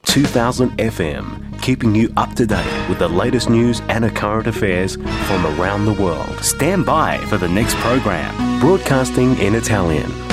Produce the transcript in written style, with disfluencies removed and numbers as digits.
2000 FM, keeping you up to date with the latest news and current affairs from around the world. Stand by for the next program, broadcasting in Italian.